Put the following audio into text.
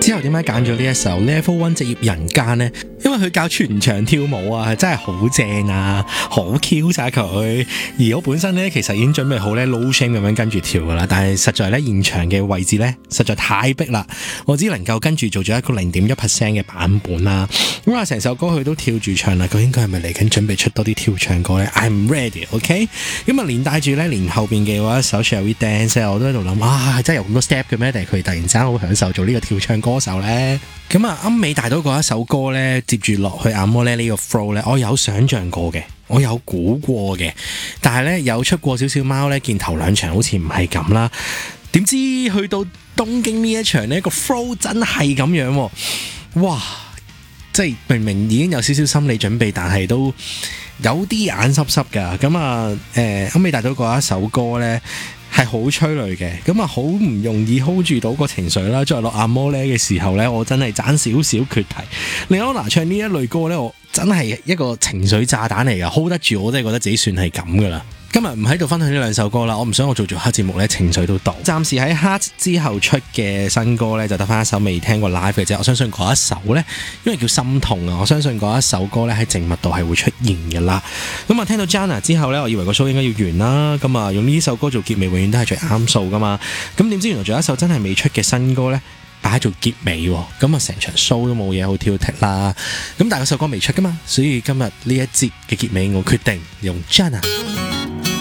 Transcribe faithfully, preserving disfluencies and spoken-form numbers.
之後點解揀咗呢一首 Level One 職業人間呢？因為佢教全場跳舞啊，真係好正啊，好 Q 晒佢。而我本身呢，其實已經準備好咧 low shame 咁樣跟住跳噶啦，但係實在咧現場嘅位置呢，實在太逼啦，我只能夠跟住做咗一個零點一 percent 嘅版本啦。咁啊，成首歌佢都跳住唱啦，佢應該係咪嚟緊準備出多啲跳唱歌呢？ I'm ready，OK？、Okay？ 咁啊，連帶住咧，連後邊嘅嗰一首 Shall We Dance， 我都喺度諗啊，真係有咁多 step 嘅咩？定係佢突然之間好享受做呢個跳唱歌手呢？咁啊，啱尾大到嗰一首歌呢，接住落去阿摩咧呢個 flow 呢，我有想象過嘅，我有估過嘅，但係呢，有出過少少貓呢，見頭兩場好似唔係咁啦，點知去到東京呢一場呢，個 flow 真係咁樣喎，哇！即係明明已經有少少心理準備，但係都有啲眼濕濕㗎。咁啊，誒啱尾大到嗰一首歌呢，係好催淚嘅，咁啊好唔容易 hold 住到個情緒啦。再落阿摩呢嘅時候呢，我真係爭少少缺題。李安娜唱呢一類歌呢，我真係一個情緒炸彈嚟㗎 ，hold 得住我真係覺得自己算係咁㗎啦。今日唔喺度分享呢兩首歌啦，我唔想我做做黑節目呢，情緒都到。暫時喺黑之後出嘅新歌呢，就得翻一首未聽過 live 嘅啫。我相信嗰一首呢，因為叫心痛啊，我相信嗰一首歌呢，喺靜物度係會出現嘅啦。咁啊，聽到 Jana 之後呢，我以為個 show 應該要完啦。咁啊，用呢首歌做結尾，永遠都係最啱數噶嘛。咁點知原來仲有一首真係未出嘅新歌呢，擺喺做結尾喎。咁啊，成場 show 都冇嘢好挑剔啦。咁但係嗰首歌未出噶嘛，所以今日呢一節嘅結尾，我決定用 Jana。